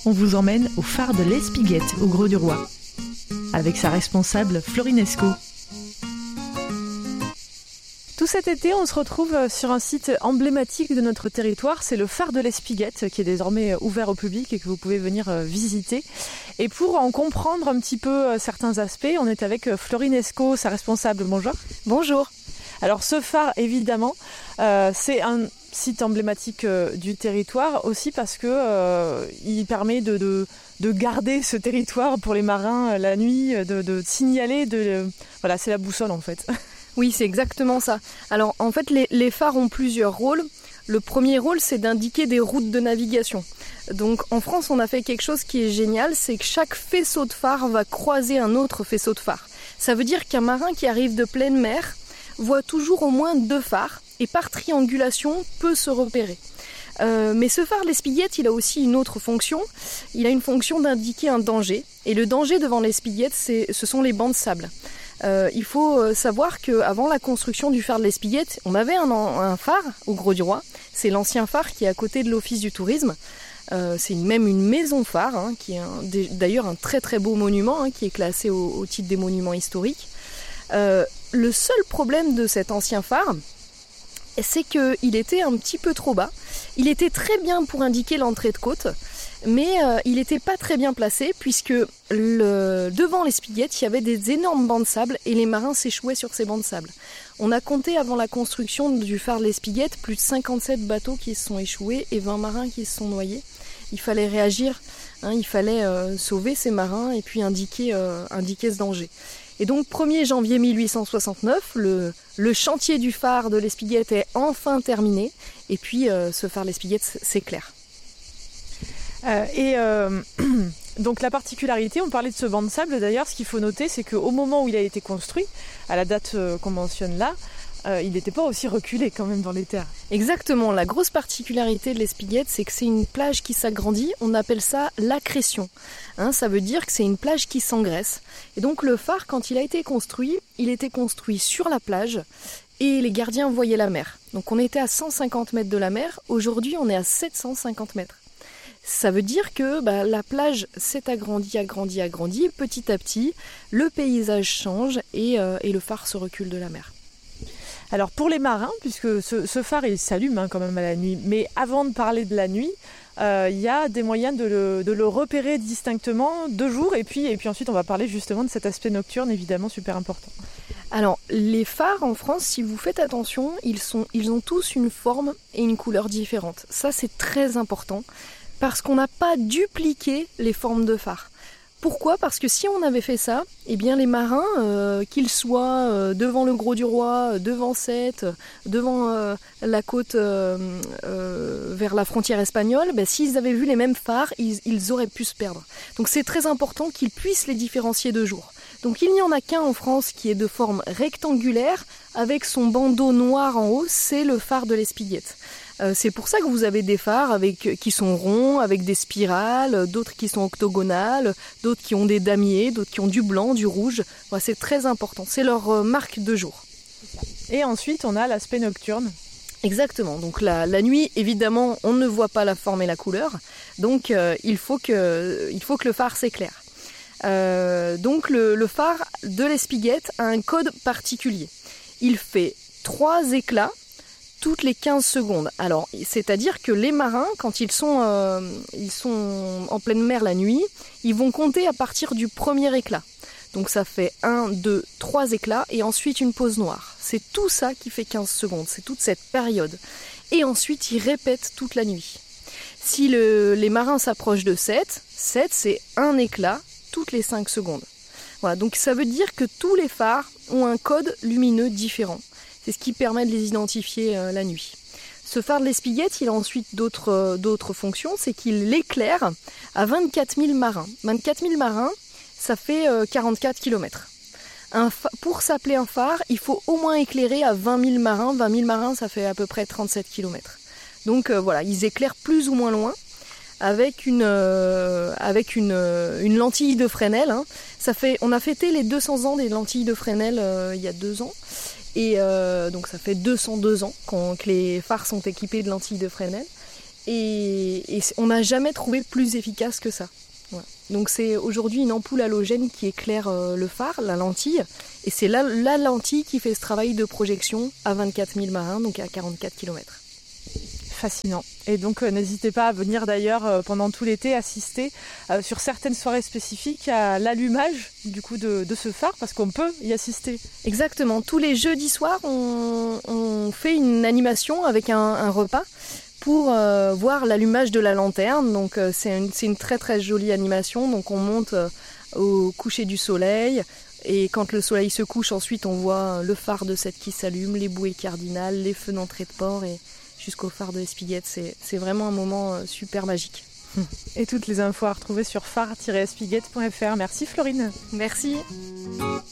on vous emmène au phare de l'Espiguette, au Grau-du-Roi, avec sa responsable Florine Escaut. Tout cet été, on se retrouve sur un site emblématique de notre territoire, c'est le phare de l'Espiguette, qui est désormais ouvert au public et que vous pouvez venir visiter. Et pour en comprendre un petit peu certains aspects, on est avec Florine Escaut, sa responsable. Bonjour. Bonjour. Alors ce phare, évidemment, c'est un site emblématique du territoire, aussi parce que il permet de garder ce territoire pour les marins la nuit, de signaler, voilà, c'est la boussole en fait. Oui, c'est exactement ça. Alors en fait, les phares ont plusieurs rôles. Le premier rôle, c'est d'indiquer des routes de navigation. Donc en France, on a fait quelque chose qui est génial, c'est que chaque faisceau de phare va croiser un autre faisceau de phare. Ça veut dire qu'un marin qui arrive de pleine mer voit toujours au moins 2 phares et par triangulation peut se repérer. Mais ce phare l'Espiguette, il a aussi une autre fonction. Il a une fonction d'indiquer un danger. Et le danger devant l'Espiguette, ce sont les bancs de sable. Il faut savoir qu'avant la construction du phare de l'Espiguette, on avait un phare au Grau-du-Roi. C'est l'ancien phare qui est à côté de l'Office du tourisme. C'est même une maison phare, hein, qui est d'ailleurs un très très beau monument, hein, qui est classé au titre des monuments historiques. Le seul problème de cet ancien phare, c'est qu'il était un petit peu trop bas. Il était très bien pour indiquer l'entrée de côte, mais il n'était pas très bien placé puisque devant l'Espiguette, il y avait des énormes bancs de sable et les marins s'échouaient sur ces bancs de sable. On a compté avant la construction du phare de l'Espiguette plus de 57 bateaux qui se sont échoués et 20 marins qui se sont noyés. Il fallait réagir, hein, il fallait sauver ces marins et puis indiquer ce danger. Et donc 1er janvier 1869, le chantier du phare de l'Espiguette est enfin terminé et puis ce phare de l'Espiguette s'éclaire. Donc la particularité, on parlait de ce banc de sable d'ailleurs, ce qu'il faut noter, c'est qu'au moment où il a été construit, à la date qu'on mentionne là, il n'était pas aussi reculé quand même dans les terres. Exactement, la grosse particularité de l'Espiguette, c'est que c'est une plage qui s'agrandit, on appelle ça l'accrétion. Hein, ça veut dire que c'est une plage qui s'engraisse. Et donc le phare, quand il a été construit, il était construit sur la plage et les gardiens voyaient la mer. Donc on était à 150 mètres de la mer, aujourd'hui on est à 750 mètres. Ça veut dire que la plage s'est agrandie, petit à petit, le paysage change et le phare se recule de la mer. Alors pour les marins, puisque ce phare il s'allume quand même à la nuit, mais avant de parler de la nuit, il y a des moyens de le repérer distinctement de jour et puis ensuite on va parler justement de cet aspect nocturne évidemment super important. Alors les phares en France, si vous faites attention, ils ont tous une forme et une couleur différentes. Ça c'est très important parce qu'on n'a pas dupliqué les formes de phares. Pourquoi ? Parce que si on avait fait ça, eh bien les marins, qu'ils soient devant le Grau-du-Roi, devant Sète, devant la côte vers la frontière espagnole, s'ils avaient vu les mêmes phares, ils auraient pu se perdre. Donc c'est très important qu'ils puissent les différencier de jour. Donc il n'y en a qu'un en France qui est de forme rectangulaire, avec son bandeau noir en haut, c'est le phare de l'Espiguette. C'est pour ça que vous avez des phares qui sont ronds, avec des spirales, d'autres qui sont octogonales, d'autres qui ont des damiers, d'autres qui ont du blanc, du rouge. Voilà, c'est très important, c'est leur marque de jour. Et ensuite, on a l'aspect nocturne. Exactement, donc la nuit, évidemment, on ne voit pas la forme et la couleur, donc il faut que le phare s'éclaire. Donc le phare de l'Espiguette a un code particulier. Il fait 3 éclats toutes les 15 secondes. Alors, c'est-à-dire que les marins, quand ils sont en pleine mer la nuit, ils vont compter à partir du premier éclat. Donc ça fait 1, 2, 3 éclats et ensuite une pause noire. C'est tout ça qui fait 15 secondes, c'est toute cette période. Et ensuite, ils répètent toute la nuit. Si les marins s'approchent de 7, c'est un éclat toutes les 5 secondes. Voilà, donc ça veut dire que tous les phares ont un code lumineux différent. C'est ce qui permet de les identifier la nuit. Ce phare de l'Espiguette, il a ensuite d'autres fonctions, c'est qu'il l'éclaire à 24 000 marins. 24 000 marins, ça fait 44 km. Pour s'appeler un phare, il faut au moins éclairer à 20 000 marins. 20 000 marins, ça fait à peu près 37 km. Donc voilà, ils éclairent plus ou moins loin. Avec une lentille de Fresnel. Hein. On a fêté les 200 ans des lentilles de Fresnel il y a 2 ans. Et donc ça fait 202 ans que les phares sont équipés de lentilles de Fresnel. et on n'a jamais trouvé plus efficace que ça. Voilà. Donc c'est aujourd'hui une ampoule halogène qui éclaire le phare, la lentille, et c'est la lentille qui fait ce travail de projection à 24 000 marins, donc à 44 km. Fascinant. Et donc n'hésitez pas à venir d'ailleurs pendant tout l'été assister sur certaines soirées spécifiques à l'allumage du coup de ce phare, parce qu'on peut y assister. Exactement. Tous les jeudis soirs, on fait une animation avec un repas pour voir l'allumage de la lanterne. Donc c'est une très très jolie animation. Donc on monte au coucher du soleil. Et quand le soleil se couche, ensuite on voit le phare de Sète qui s'allume, les bouées cardinales, les feux d'entrée de port et jusqu'au phare de l'Espiguette. C'est vraiment un moment super magique. Et toutes les infos à retrouver sur phare-espiguette.fr. Merci Florine. Merci.